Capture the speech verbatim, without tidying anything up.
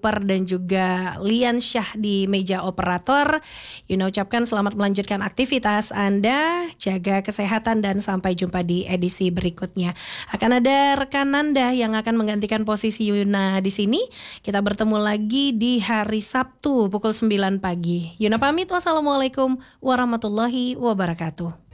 dan juga Lian Syah di meja operator. Yuna ucapkan selamat melanjutkan aktivitas Anda, jaga kesehatan dan sampai jumpa di edisi berikutnya. Akan ada rekan Nanda yang akan menggantikan posisi Yuna di sini. Kita bertemu lagi di hari Sabtu pukul sembilan pagi. Yuna pamit, wassalamualaikum warahmatullahi wabarakatuh.